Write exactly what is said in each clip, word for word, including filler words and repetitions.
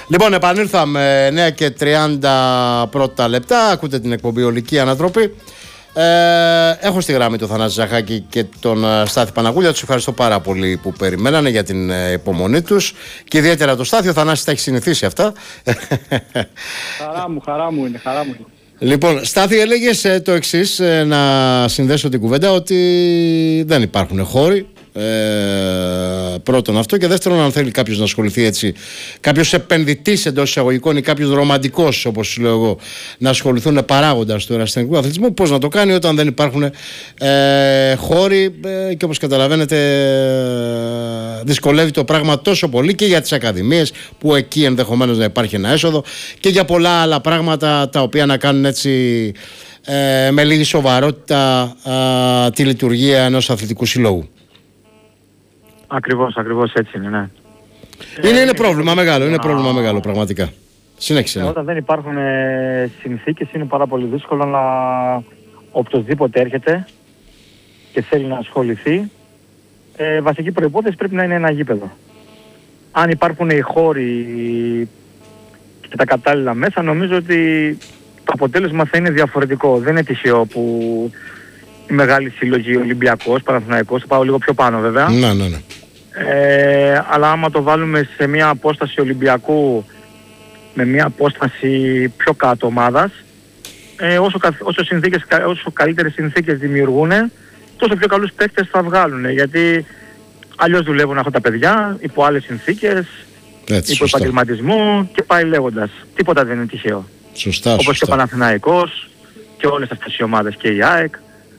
Λοιπόν, επανήλθαμε εννιά και τριάντα πρώτα λεπτά. Ακούτε την εκπομπή Ολική Ανατροπή. Ε, έχω στη γραμμή τον Θανάση Ζαχάκη και τον Στάθη Παναγούλια. Τους ευχαριστώ πάρα πολύ που περιμένανε για την υπομονή τους. Και ιδιαίτερα το Στάθη, ο Θανάσης τα έχει συνηθίσει αυτά. Χαρά μου, χαρά μου είναι, χαρά μου είναι. Λοιπόν, Στάθη, έλεγες ε, το εξής, ε, να συνδέσω την κουβέντα, ότι δεν υπάρχουν χώροι. Ε, πρώτον αυτό, και δεύτερον, αν θέλει κάποιος να ασχοληθεί έτσι, κάποιος επενδυτής εντός εισαγωγικών ή κάποιος ρομαντικός, όπως λέω εγώ, να ασχοληθούν παράγοντας του ερασιτεχνικού αθλητισμού, πώς να το κάνει όταν δεν υπάρχουν ε, χώροι ε, και όπως καταλαβαίνετε ε, δυσκολεύει το πράγμα τόσο πολύ και για τις ακαδημίες, που εκεί ενδεχομένως να υπάρχει ένα έσοδο, και για πολλά άλλα πράγματα τα οποία να κάνουν έτσι ε, με λίγη σοβαρότητα ε, τη λειτουργία ενός αθλητικού συλλόγου. Ακριβώς, ακριβώς έτσι είναι, ναι. Είναι, είναι πρόβλημα μεγάλο, είναι πρόβλημα μεγάλο πραγματικά. Συνέχισε. Ναι. Όταν δεν υπάρχουν ε, συνθήκες είναι πάρα πολύ δύσκολο να οποιοσδήποτε έρχεται και θέλει να ασχοληθεί. Ε, βασική προϋπόθεση πρέπει να είναι ένα γήπεδο. Αν υπάρχουν οι χώροι και τα κατάλληλα μέσα, νομίζω ότι το αποτέλεσμα θα είναι διαφορετικό. Δεν είναι τυχαίο που η μεγάλη συλλογή Ολυμπιακός, Παναθηναϊκός, θα πάω λίγο πιο πάνω βέβαια. Ναι, ναι, ναι. Ε, αλλά άμα το βάλουμε σε μια απόσταση Ολυμπιακού με μια απόσταση πιο κάτω ομάδας, ε, όσο, όσο, συνθήκες, όσο καλύτερες συνθήκες δημιουργούν, τόσο πιο καλούς παίκτες θα βγάλουν. Γιατί αλλιώς δουλεύουν αυτά τα παιδιά υπό άλλες συνθήκες, έτσι, υπό επαγγελματισμό και πάει λέγοντας. Τίποτα δεν είναι τυχαίο. Σωστά, όπως σωστά. και ο Παναθηναϊκός και όλες αυτές οι ομάδες και η ΑΕΚ.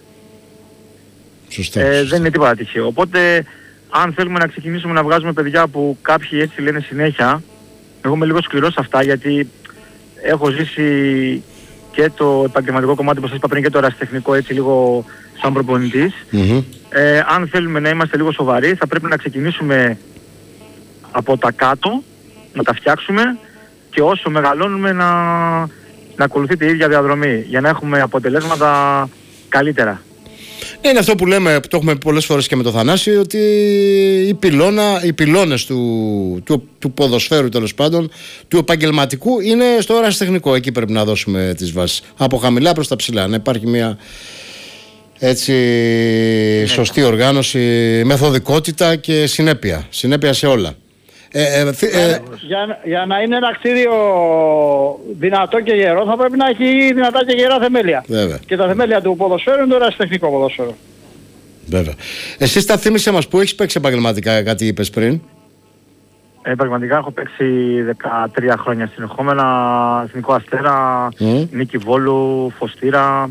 Σωστά, ε, σωστά. Δεν είναι τίποτα τυχαίο. Οπότε αν θέλουμε να ξεκινήσουμε να βγάζουμε παιδιά που κάποιοι έτσι λένε συνέχεια, εγώ είμαι λίγο σκληρός σε αυτά, γιατί έχω ζήσει και το επαγγελματικό κομμάτι που σας είπα πριν και το ερασιτεχνικό έτσι λίγο σαν προπονητής. Mm-hmm. Ε, αν θέλουμε να είμαστε λίγο σοβαροί, θα πρέπει να ξεκινήσουμε από τα κάτω, να τα φτιάξουμε και όσο μεγαλώνουμε να, να ακολουθείτε η ίδια διαδρομή για να έχουμε αποτελέσματα καλύτερα. Είναι αυτό που λέμε, που το έχουμε πολλές φορές και με το Θανάση, ότι οι, πυλώνα, οι πυλώνες του, του, του ποδοσφαίρου, τέλος πάντων, του επαγγελματικού, είναι στο ερασιτεχνικό. Εκεί πρέπει να δώσουμε τις βάσεις. Από χαμηλά προς τα ψηλά. Να υπάρχει μια έτσι σωστή οργάνωση, μεθοδικότητα και συνέπεια. Συνέπεια σε όλα. Ε, ε, ε, για, για να είναι ένα κτίριο δυνατό και γερό θα πρέπει να έχει δυνατά και γερά θεμέλια. Βέβαια. Και τα θεμέλια του ποδοσφαίρου είναι το ερασιτεχνικό ποδόσφαιρο. Βέβαια. Εσύ τα θύμισε μας, που έχεις παίξει επαγγελματικά, κάτι είπες πριν. Επαγγελματικά έχω παίξει δεκατρία χρόνια συνεχόμενα, Εθνικό Αστέρα, mm. Νίκη Βόλου, Φωστήρα,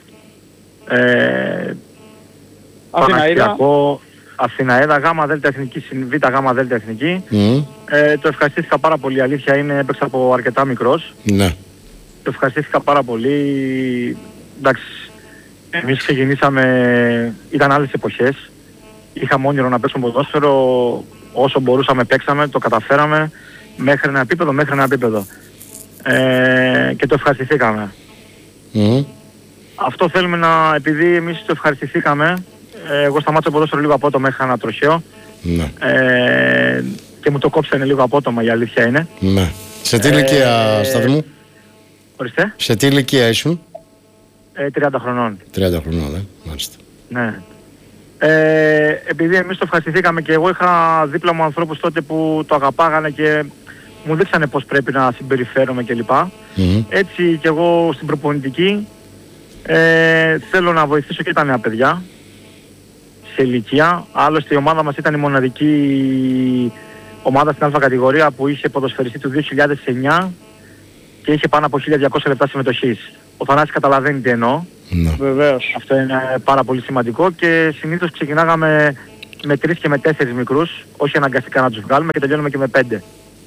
ε, Παναθηναϊκό, Αθηναέδα, γάμα δέλτα εθνική, β' γάμα δέλτα εθνική. Mm. Ε, το ευχαριστήθηκα πάρα πολύ, αλήθεια είναι, έπαιξα από αρκετά μικρός. Ναι. Το ευχαριστήθηκα πάρα πολύ. Εντάξει, εμείς ξεκινήσαμε, ήταν άλλες εποχές. Είχαμε όνειρο να παίξουμε ποδόσφαιρο, όσο μπορούσαμε παίξαμε, το καταφέραμε μέχρι ένα επίπεδο, μέχρι ένα επίπεδο. Ε, και το ευχαριστηθήκαμε. Mm. Αυτό θέλουμε να, επειδή εμείς το ευχαριστηθήκαμε, εγώ σταμάτησα ποδόσφαιρο λίγο απότομα, είχα ένα τροχαίο. Ναι. Ε, και μου το κόψανε λίγο απότομα, η αλήθεια είναι. Ναι. Σε τι ηλικία, ε, Στάθη μου? Ορίστε. Σε τι ηλικία ήσουν? Ε, τριάντα χρονών. τριάντα χρονών, ε, μάλιστα. Ναι. Ε, επειδή εμείς το ευχαριστηθήκαμε και εγώ είχα δίπλα μου ανθρώπους τότε που το αγαπάγανε και μου δείξανε πώς πρέπει να συμπεριφέρομαι κλπ. Mm-hmm. Έτσι και εγώ στην προπονητική ε, θέλω να βοηθήσω και τα νέα παιδιά σε ηλικία. Άλλωστε η ομάδα μας ήταν η μοναδική ομάδα στην Α κατηγορία που είχε ποδοσφαιριστή του δύο χιλιάδες εννιά και είχε πάνω από χίλια διακόσια λεπτά συμμετοχής. Ο Θανάσης καταλαβαίνει τι εννοώ. Ναι. Βεβαίως. Αυτό είναι πάρα πολύ σημαντικό και συνήθως ξεκινάγαμε με τρεις και με τέσσερις μικρούς, όχι αναγκαστικά να τους βγάλουμε, και τελειώνουμε και με πέντε.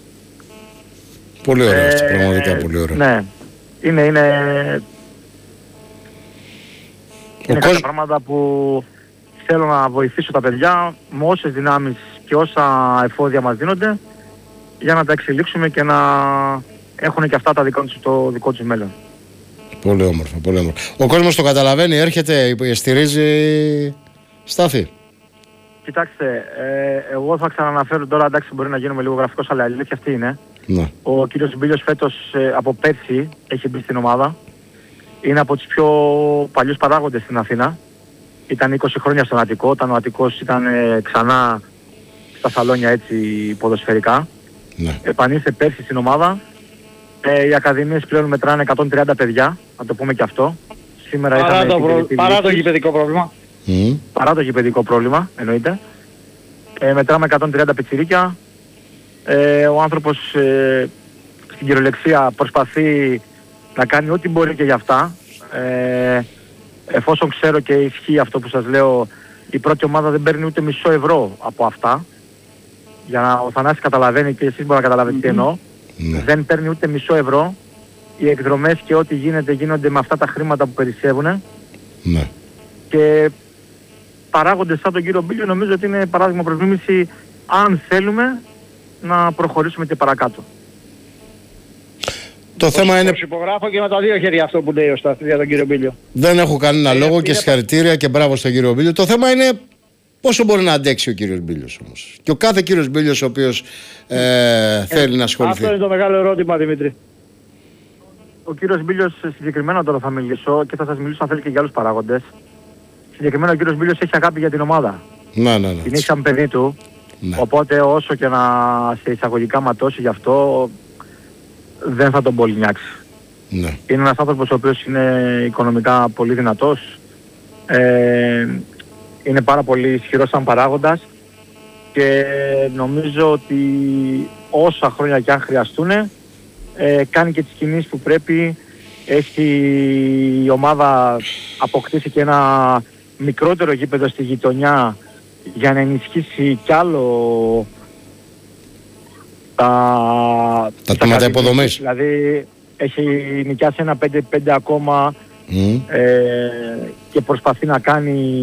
Πολύ ωραία, ε, πραγματικά πολύ ωραία. Ναι, είναι, είναι, είναι κάποια κόσμ... πράγματα που θέλω να βοηθήσω τα παιδιά με όσες δυνάμεις και όσα εφόδια μας δίνονται για να τα εξελίξουμε και να έχουν και αυτά τα δικό τους, το δικό τους μέλλον. Πολύ όμορφα, πολύ όμορφα. Ο κόσμος το καταλαβαίνει, έρχεται, στηρίζει, Στάθη? Κοιτάξτε, ε, εγώ θα ξαναναφέρω τώρα, εντάξει μπορεί να γίνουμε λίγο γραφικός, αλλά η αλήθεια αυτή είναι. Ναι. Ο κύριος Μπίλιος φέτος ε, από πέρσι έχει μπει στην ομάδα. Είναι από τους πιο παλιούς παράγοντες στην Αθήνα. Ήταν είκοσι χρόνια στον Αττικό, όταν ο Αττικός ήταν ε, ξανά στα σαλόνια έτσι ποδοσφαιρικά. Ναι. Επανήλθε πέρσι στην ομάδα. Ε, οι ακαδημίες πλέον μετράνε εκατόν τριάντα παιδιά, να το πούμε και αυτό. Σήμερα παρά, ήταν το προ... παρά το γηπαιδικό πρόβλημα. Mm. Παρά το γηπαιδικό πρόβλημα, εννοείται. Ε, μετράμε εκατόν τριάντα πιτσιρίκια. Ε, ο άνθρωπος ε, στην κυριολεξία προσπαθεί να κάνει ό,τι μπορεί και για αυτά. Ε, εφόσον ξέρω και ισχύει αυτό που σας λέω, η πρώτη ομάδα δεν παίρνει ούτε μισό ευρώ από αυτά. Για να ο Θανάσης καταλαβαίνει και εσείς μπορεί να καταλαβαίνετε τι εννοώ. Ναι. Δεν παίρνει ούτε μισό ευρώ. Οι εκδρομές και ό,τι γίνεται γίνονται με αυτά τα χρήματα που περισσεύουν. Ναι. Και παράγοντες σαν τον κύριο Μπίλιο νομίζω ότι είναι παράδειγμα προς μίμηση αν θέλουμε να προχωρήσουμε και παρακάτω. Το θέμα είναι... Υπογράφω και με τα δύο χέρια αυτό που λέει ο Στάθης για τον κύριο Μπίλιο. Δεν έχω κανένα ε, λόγο είναι... και συγχαρητήρια και μπράβο στον κύριο Μπίλιο. Το θέμα είναι πόσο μπορεί να αντέξει ο κύριος Μπίλιος όμως. Και ο κάθε κύριος Μπίλιος ο οποίος ε, θέλει ε, να ασχοληθεί. Αυτό είναι το μεγάλο ερώτημα, Δημήτρη. Ο κύριος Μπίλιος συγκεκριμένα τώρα θα μιλήσω και θα σας μιλήσω αν θέλει και για άλλους παράγοντες. Συγκεκριμένα ο κύριος Μπίλιος έχει αγάπη για την ομάδα. Να, ναι, ναι. Την έχει σαν παιδί του. Ναι. Οπότε όσο και να σε εισαγωγικά ματώσει γι' αυτό δεν θα τον πολυνιάξει. Ναι. Είναι ένας άνθρωπος ο οποίος είναι οικονομικά πολύ δυνατός. Ε, είναι πάρα πολύ ισχυρός σαν παράγοντας και νομίζω ότι όσα χρόνια και αν χρειαστούν ε, κάνει και τις κινήσεις που πρέπει. Έχει η ομάδα αποκτήσει και ένα μικρότερο γήπεδο στη γειτονιά για να ενισχύσει κι άλλο τα, τα τμήματα υποδομής. Δηλαδή έχει νοικιάσει ένα πέντε πέντε ακόμα mm. ε, και προσπαθεί να κάνει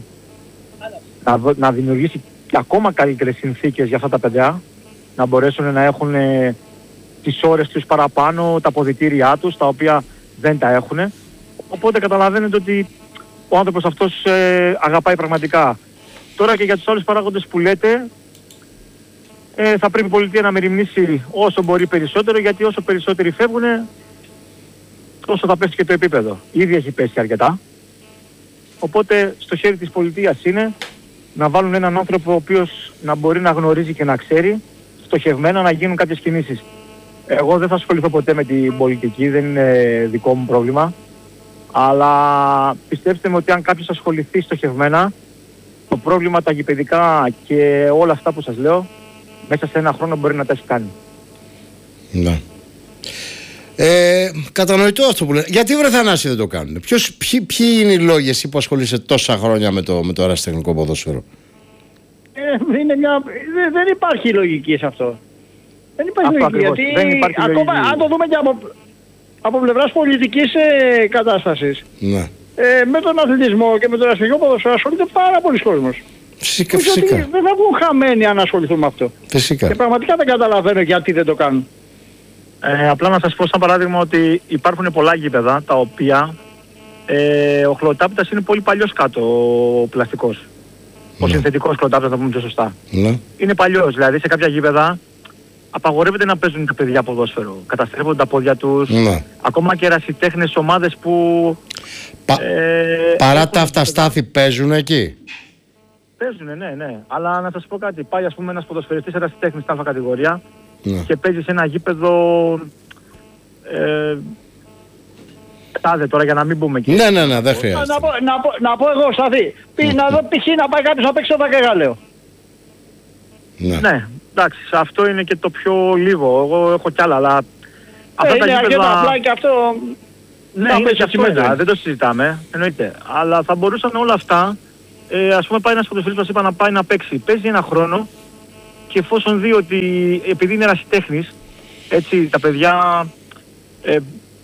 να, να δημιουργήσει και ακόμα καλύτερες συνθήκες για αυτά τα παιδιά, να μπορέσουν να έχουν ε, τις ώρες τους παραπάνω, τα αποδυτήριά τους, τα οποία δεν τα έχουν. Οπότε καταλαβαίνετε ότι ο άνθρωπος αυτός ε, αγαπάει πραγματικά. Τώρα και για τους άλλους παράγοντες που λέτε, ε, θα πρέπει η πολιτεία να μεριμνήσει όσο μπορεί περισσότερο, γιατί όσο περισσότεροι φεύγουν, τόσο θα πέσει και το επίπεδο. Ήδη έχει πέσει αρκετά. Οπότε στο χέρι της πολιτείας είναι να βάλουν έναν άνθρωπο ο οποίος να μπορεί να γνωρίζει και να ξέρει, στοχευμένα να γίνουν κάποιες κινήσεις. Εγώ δεν θα ασχοληθώ ποτέ με την πολιτική, δεν είναι δικό μου πρόβλημα. Αλλά πιστέψτε με ότι αν κάποιος ασχοληθεί στοχευμένα, το πρόβλημα, τα γηπεδικά και όλα αυτά που σας λέω, μέσα σε ένα χρόνο μπορεί να τα έχει κάνει. Ναι. Ε, κατανοητό αυτό που λέτε. Γιατί βρε Θανάση δεν το κάνουν? Ποιος, ποιοι, ποιοι είναι οι λόγοι εσύ που ασχολείσαι τόσα χρόνια με το, με το αεραστεχνικό ποδόσφαιρο? Ε, είναι μια... δεν, δεν υπάρχει λογική σε αυτό. Δεν υπάρχει αυτό λογική. Ακριβώς. Γιατί δεν υπάρχει ακόμα λογική. αν το δούμε και από, από πλευράς πολιτικής ε, κατάστασης, ναι. ε, με τον αθλητισμό και με τον αεραστεχνικό ποδόσφαιρο ασχολείται πάρα πολλοί κόσμος. Φυσικά, φυσικά. Δεν θα βγουν χαμένοι αν ασχοληθούν με αυτό. Φυσικά. Και πραγματικά δεν καταλαβαίνω γιατί δεν το κάνουν. Ε, απλά να σας πω σαν παράδειγμα ότι υπάρχουν πολλά γήπεδα τα οποία ε, ο χλωτάπητας είναι πολύ παλιός κάτω ο πλαστικός. Ναι. Ο συνθετικός χλωτάπητας, να πούμε πιο σωστά. Ναι. Είναι παλιός, δηλαδή σε κάποια γήπεδα απαγορεύεται να παίζουν τα παιδιά ποδόσφαιρο. Καταστρέφονται τα πόδια τους. Ναι. Ακόμα και ερασιτέχνες ομάδες που... Πα... Ε, παρά τα αυταστάθη παίζουν εκεί. Παίζουνε, ναι, ναι. Αλλά να σας πω κάτι. Πάει ας πούμε ένας ποδοσφαιριστής ερασιτέχνης στην Α κατηγορία ναι. και παίζει σε ένα γήπεδο... Ε, τάδε τώρα για να μην πούμε εκεί. Ναι, ναι, ναι, δεν χρειάζεται. Να πω, να πω, να πω εγώ, Σταθή. Mm. Να δω π.χ. να πάει κάποιος να παίξει το Δακεγάλεο. Ναι. ναι, εντάξει, αυτό είναι και το πιο λίγο. Εγώ έχω κι άλλα, αλλά... Ε, αυτά είναι τα αρκετά απλά και αυτό... Ναι, είναι και αυτό, ένα, δεν το συζητάμε, εννοείται. Αλλά θα μπορούσαν όλα αυτά, ε, ας πούμε πάει ένας ποδοσφαιριστής, είπα να πάει να παίξει. Παίζει ένα χρόνο και εφόσον δει ότι επειδή είναι ερασιτέχνης, έτσι τα παιδιά ε,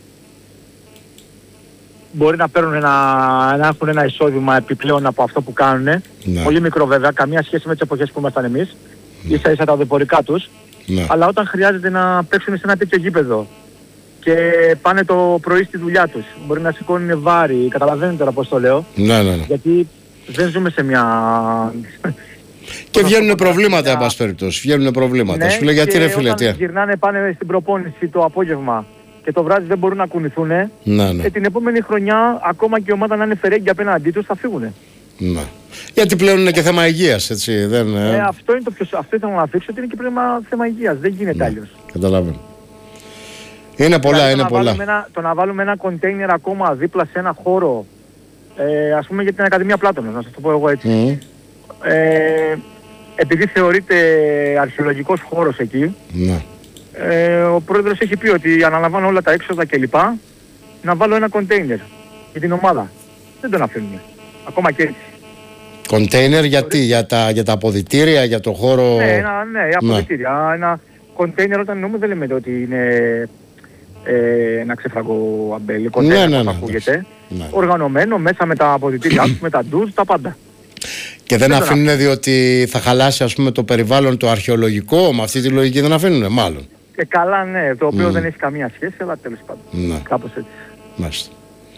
μπορεί να παίρνουν ένα, να έχουν ένα εισόδημα επιπλέον από αυτό που κάνουν. Ναι. Πολύ μικρό βέβαια, καμία σχέση με τις εποχές που ήμασταν εμείς. Ναι. Ίσα ίσα τα οδηπορικά τους. Ναι. Αλλά όταν χρειάζεται να παίξουν σε ένα τέτοιο γήπεδο και πάνε το πρωί στη δουλειά τους, μπορεί να σηκώνουν βάρη, καταλαβαίνετε τώρα πώς το λέω. Ναι, ναι, ναι. Γιατί δεν ζούμε σε μια... Και βγαίνουν προβλήματα, εν πάση περιπτώσει. Βγαίνουν προβλήματα. Ναι, σου λέει γιατί ρε φίλε, τι. Γυρνάνε, πάνε στην προπόνηση το απόγευμα και το βράδυ δεν μπορούν να κουνηθούν. Ναι, ναι. Και την επόμενη χρονιά, ακόμα και η ομάδα να είναι φερέγγια απέναντί τους, θα φύγουν. Ναι. Γιατί πλέον είναι και θέμα υγείας, έτσι. Δεν, ε, ε, αυτό είναι το πιο. Αυτό ήθελα να δείξω ότι είναι και πράγμα θέμα υγείας. Δεν γίνεται ναι, αλλιώς. Καταλαβαίνω. Είναι πολλά, δηλαδή, είναι το πολλά. Να ένα, το να βάλουμε ένα κοντέινερ ακόμα δίπλα σε ένα χώρο, ε, ας πούμε για την Ακαδημία Πλάτωνος, να σας το πω εγώ έτσι. Mm. Ε, επειδή θεωρείται αρχαιολογικός χώρος εκεί, mm. ε, ο πρόεδρος έχει πει ότι αναλαμβάνω όλα τα έξοδα κλπ. Να βάλω ένα κοντέινερ για την ομάδα. Δεν τον αφήνουμε. Ακόμα και έτσι. Κοντέινερ γιατί, για τα, για τα αποδυτήρια, για το χώρο... Ναι, ένα, ναι, αποδυτήρια. Ναι. Ένα κοντέινερ όταν εννοούμε δεν λέμε ότι είναι ε, ένα ξεφραγκό αμπέλι, κοντέινερ, ναι, ναι, ναι, ακούγεται. Ναι. Οργανωμένο μέσα με τα αποδυτήριά του, με τα ντουζ, τα πάντα. Και δεν, δεν αφήνουν διότι θα χαλάσει ας πούμε το περιβάλλον το αρχαιολογικό, με αυτή τη λογική δεν αφήνουν μάλλον. Και καλά ναι, το οποίο mm. δεν έχει καμία σχέση, αλλά τέλος πάντων. Ναι. Κάπως έτσι. Μάλιστα.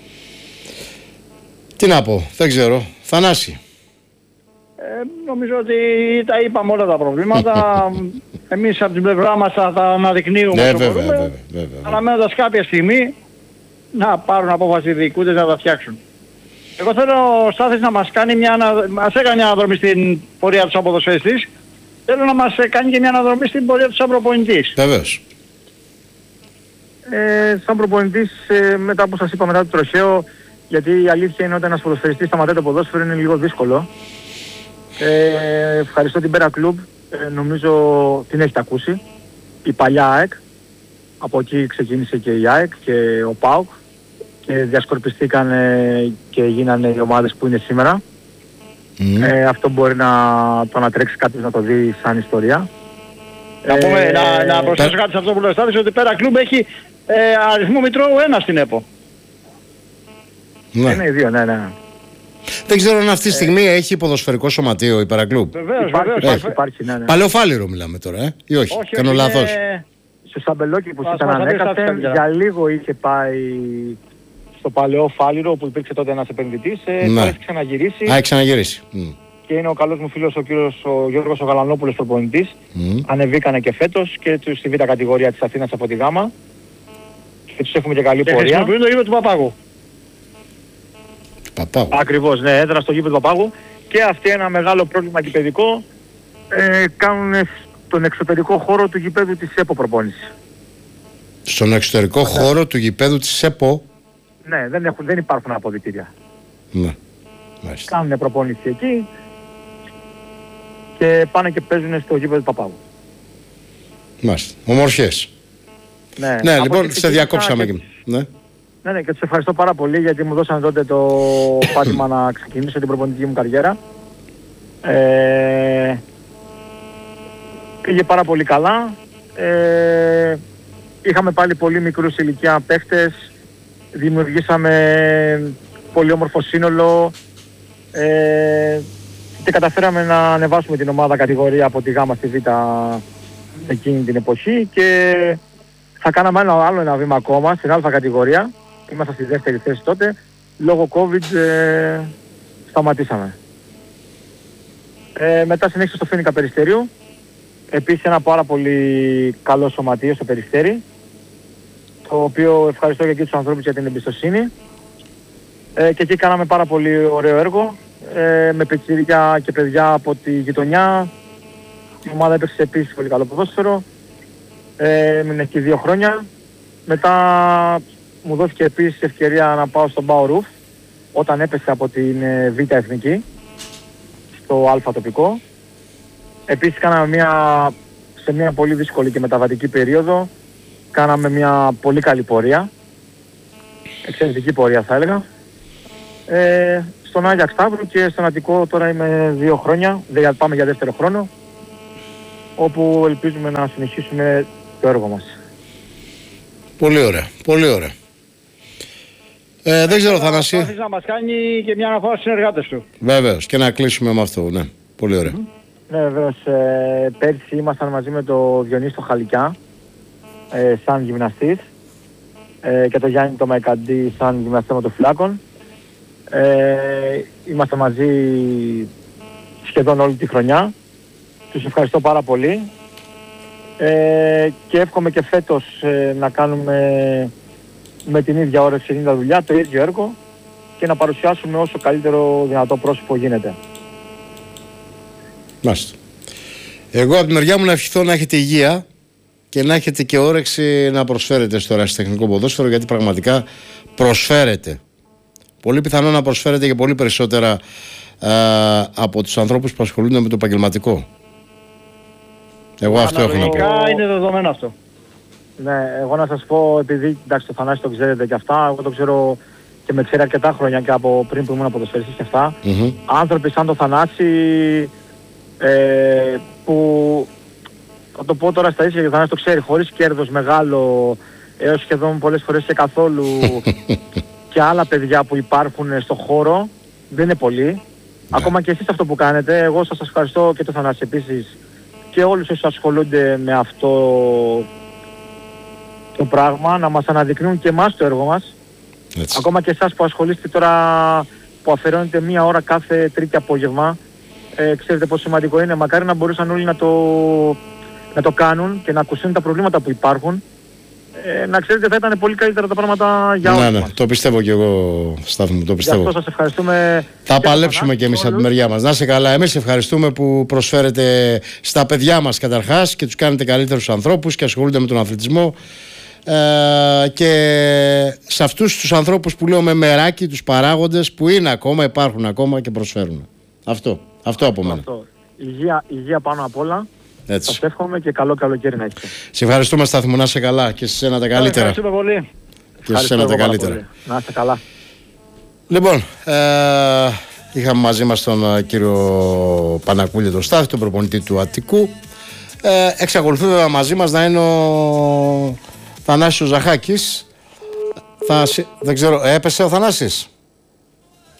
Τι να πω, δεν ξέρω. Θανάση. Ε, νομίζω ότι τα είπαμε όλα τα προβλήματα. Εμείς από την πλευρά μας θα τα αναδεικνύουμε ναι, όσο βέβαια, μπορούμε, βέβαια, βέβαια. αναμένοντας κάποια στιγμή να πάρουν απόφαση οι διοικούντες να τα φτιάξουν. Εγώ θέλω ο Στάθης να μας κάνει μια, μας έκανε μια αναδρομή στην πορεία του σαν ποδοσφαιριστής. Θέλω να μας κάνει και μια αναδρομή στην πορεία του σαν προπονητής. Βεβαίως. Ε, σαν προπονητής, ε, μετά που σας είπα μετά το τροχαίο, γιατί η αλήθεια είναι ότι ένας ποδοσφαιριστής σταματάει το ποδόσφαιρο είναι λίγο δύσκολο. Ε, ευχαριστώ την Πέρα Κλουμπ, ε, νομίζω την έχετε ακούσει. Η παλιά ΑΕΚ, από εκεί ξεκίνησε και η ΑΕΚ και ο ΠΑΟΚ και διασκορπιστήκαν ε, και γίνανε οι ομάδες που είναι σήμερα. Mm. Ε, αυτό μπορεί να το ανατρέξει κάποιος να το δει σαν ιστορία. Να, πούμε, ε, να, να προσθέσω κάτι σε αυτό που λέει Στάθης, ότι η Πέρα Κλουμπ έχει ε, αριθμό μητρώου ένα στην ΕΠΟ. Ναι. Είναι οι δύο, ναι, ναι. Δεν ξέρω αν αυτή τη στιγμή ε... έχει ποδοσφαιρικό σωματείο η Παρακλούμπ. Βεβαίως, υπάρχει, βεβαίως. Υπάρχει, υπάρχει, ναι, ναι. Παλαιοφάλιρο μιλάμε τώρα, ε, ή όχι, όχι κάνω είναι... λάθος. Στο Σαμπελόκι που ήταν ανέκαθεν, για λίγο είχε πάει στο παλαιό Φάληρο που υπήρξε τότε ένας επενδυτής, ε, ναι. Έχει ξαναγυρίσει. Α, έχει ξαναγυρίσει. Mm. Και είναι ο καλός μου φίλος ο κύριος ο Γιώργος ο Γαλανόπουλος προπονητής. Mm. Ανεβήκανε και φέτος και τους στη β' κατηγορία της Αθήνας από τη Γ. Και τους έχουμε και καλή και πορεία. Και χρησιμοποιούν το γήπεδο του Παπάγου. Παπάγου. Ακριβώς, ναι, έδρα στο γήπεδο του Παπάγου. Και αυτοί ένα μεγάλο πρόβλημα κηπεδικό ε, κάνουν στον εξωτερικό χώρο του γηπέδου της ΕΠΟ προπόνηση. Στον εξωτερικό ναι. χώρο του γηπέδου της ΕΠΟ. Ναι, δεν, έχουν, δεν υπάρχουν αποδυτήρια. Ναι. Κάνουν προπόνηση εκεί και πάνε και παίζουν στο γήπεδο του Παπάγου. Μάλιστα. Ομορφιές. Ναι, ναι λοιπόν σε διακόψαμε και... Ναι. Ναι, ναι, και τους ευχαριστώ πάρα πολύ γιατί μου δώσανε τότε το πάτημα να ξεκινήσω την προπονητική μου καριέρα. Ε, πήγε πάρα πολύ καλά. Ε, είχαμε πάλι πολύ μικρούς ηλικία παίχτες. Δημιουργήσαμε πολύ όμορφο σύνολο. Ε, και καταφέραμε να ανεβάσουμε την ομάδα κατηγορία από τη Γ στη Β εκείνη την εποχή και θα κάναμε ένα άλλο ένα βήμα ακόμα στην Α κατηγορία. Είμαστε στη δεύτερη θέση τότε. Λόγω COVID ε, σταματήσαμε. Ε, μετά συνέχισα στο Φοίνικα Περιστέριου. Επίσης ένα πάρα πολύ καλό σωματείο στο Περιστέρι. Το οποίο ευχαριστώ και εκεί τους ανθρώπους για την εμπιστοσύνη. Ε, και εκεί κάναμε πάρα πολύ ωραίο έργο. Ε, με πιτσιρίκια και παιδιά από τη γειτονιά. Η ομάδα έπαιξε επίσης πολύ καλό ποδόσφαιρο. Ε, έμεινε εκεί δύο χρόνια. Μετά μου δόθηκε επίσης ευκαιρία να πάω στον Πάο Ρουφ όταν έπεσε από την Β' Εθνική στο Α τοπικό. Επίσης κάναμε μια, σε μια πολύ δύσκολη και μεταβατική περίοδο κάναμε μια πολύ καλή πορεία, εξαιρετική πορεία θα έλεγα. Ε, στον Άγιαξ Σταύρου και στον Αττικό τώρα είμαι δύο χρόνια, δηλαδή πάμε για δεύτερο χρόνο, όπου ελπίζουμε να συνεχίσουμε το έργο μας. Πολύ ωραία, πολύ ωραία. Ε, δεν ξέρω, Θανάση. Θα να μας κάνει και μια αναφορά στους συνεργάτες του. Βέβαιως, και να κλείσουμε με αυτό, ναι. Πολύ ωραία. Mm-hmm. Ναι, βέβαιως. Ε, πέρσι ήμασταν μαζί με το Διονύση το Χαλικιά, ε, σαν γυμναστής, ε, και το Γιάννη το Μαϊκαντή σαν γυμναστή με το φυλάκων. Ε, είμαστε μαζί σχεδόν όλη τη χρονιά. τους ευχαριστώ πάρα πολύ. Ε, και εύχομαι και φέτος ε, να κάνουμε με την ίδια όρεξη, την ίδια δουλειά, το ίδιο έργο και να παρουσιάσουμε όσο καλύτερο δυνατό πρόσωπο γίνεται. Μάλιστα. Εγώ από τη μεριά μου να ευχηθώ να έχετε υγεία και να έχετε και όρεξη να προσφέρετε στο ερασιτεχνικό ποδόσφαιρο, γιατί πραγματικά προσφέρετε. Πολύ πιθανό να προσφέρετε και πολύ περισσότερα α, από τους ανθρώπους που ασχολούνται με το επαγγελματικό. Εγώ αυτό έχω να πω. Είναι δεδομένο αυτό. Ναι, εγώ να σας πω, επειδή εντάξει το Θανάση το ξέρετε και αυτά, εγώ το ξέρω και με ξέρει αρκετά χρόνια και από πριν που ήμουν ποδοσφαιριστής και αυτά. Mm-hmm. Άνθρωποι σαν το Θανάση ε, που θα το πω τώρα στα ίσια, γιατί ο Θανάσης το ξέρει, χωρίς κέρδος μεγάλο έως σχεδόν πολλές φορές και καθόλου και άλλα παιδιά που υπάρχουν στο χώρο, δεν είναι πολλοί. Yeah. Ακόμα και εσείς αυτό που κάνετε, εγώ σας ευχαριστώ και το Θανάση επίσης και όλους όσους ασχολούνται με αυτό το πράγμα, να μας αναδεικνύουν και εμάς το έργο μας. Έτσι. Ακόμα και εσάς που ασχολείστε τώρα, που αφαιρώνετε μία ώρα κάθε Τρίτη απόγευμα, ε, ξέρετε πόσο σημαντικό είναι. Μακάρι να μπορούσαν όλοι να το, να το κάνουν και να ακούσουν τα προβλήματα που υπάρχουν. Ε, να ξέρετε θα ήταν πολύ καλύτερα τα πράγματα για όλους. Ναι, ναι, μας. το πιστεύω και εγώ, Στάθη μου, το πιστεύω. Γι' αυτό σας ευχαριστούμε. Θα παλέψουμε και εμείς από τη μεριά μας. Να είστε καλά. Εμείς ευχαριστούμε που προσφέρετε στα παιδιά μας καταρχάς και τους κάνετε καλύτερους ανθρώπους και ασχολούνται με τον αθλητισμό. Ε, και σε αυτούς τους ανθρώπους που λέω με μεράκι, τους παράγοντες που είναι ακόμα, υπάρχουν ακόμα και προσφέρουν. Αυτό, αυτό από μένα. Αυτό. Υγεία, υγεία πάνω απ' όλα. Έτσι. Σας εύχομαι και καλό καλοκαίρι να έχετε. Σε ευχαριστούμε, Στάθη μου, να είσαι καλά και σε ένα τα καλύτερα. Ευχαριστούμε πολύ. Και σε ένα τα καλύτερα. Πολύ. Να είστε καλά. Λοιπόν, ε, είχαμε μαζί μας τον ε, κύριο Πανακούλη τον Στάθη, τον προπονητή του Αττικού. Ε, εξακολουθεί μαζί μας να είναι ο Θανάσης ο Ζαχάκης. Θα, δεν ξέρω, έπεσε ο Θανάσης.